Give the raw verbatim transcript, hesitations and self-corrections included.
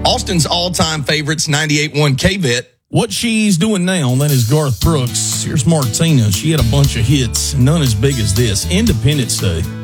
Austin's all-time favorites, ninety-eight point one K-Vet. What she's doing now, that is Garth Brooks. Here's Martina. She had a bunch of hits, none as big as this. Independence Day.